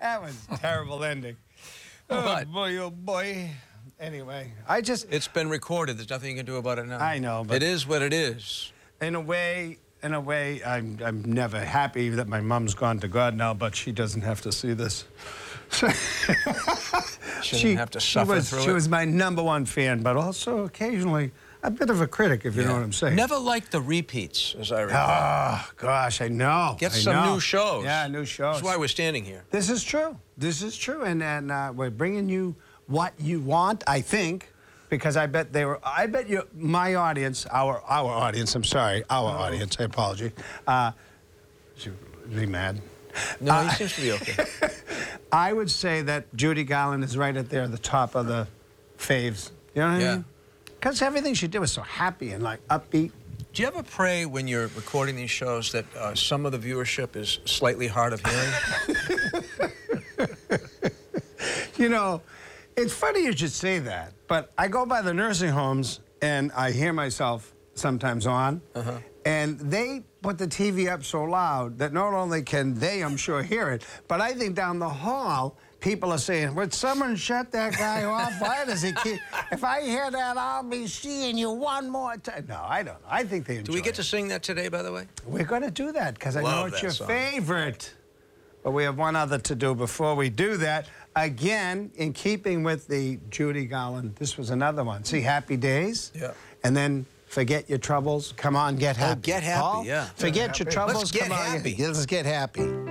That was a terrible ending. Oh, What? boy, oh, boy. Anyway, It's been recorded. There's nothing you can do about it now. I know, but it is what it is. in a way, I'm never happy that my mom's gone to God now, but she doesn't have to see this. She didn't have to suffer through it. She was my #1 fan, but also occasionally a bit of a critic, if you know what I'm saying. Never liked the repeats, as I recall. Oh, gosh, I know. Get I some know. new shows. Yeah, new shows. That's why we're standing here. This is true. This is true, and we're bringing you what you want, I think, because I bet you, my audience, our audience, I'm sorry, our audience, I apologize. Should be mad. No, he seems to be okay. I would say that Judy Garland is right at there at the top of the faves. You know what I mean? Because everything she did was so happy and like upbeat. Do you ever pray when you're recording these shows that some of the viewership is slightly hard of hearing? You know, it's funny you should say that, but I go by the nursing homes and I hear myself sometimes on, and they put the TV up so loud that not only can they, I'm sure, hear it, but I think down the hall, people are saying, would someone shut that guy off? Why does he keep... If I hear that, I'll be seeing you one more time. No, I don't know. I think they enjoy Do we get it. to sing that today, by the way? We're going to do that, because I know Love it's that your song. favorite. But we have one other to do before we do that. Again, in keeping with the Judy Garland, this was another one. See, Happy Days? Yeah. And then Forget Your Troubles. Come on, get happy. Get happy, Paul? yeah. Forget your troubles. Let's get come on, happy. Let's get happy.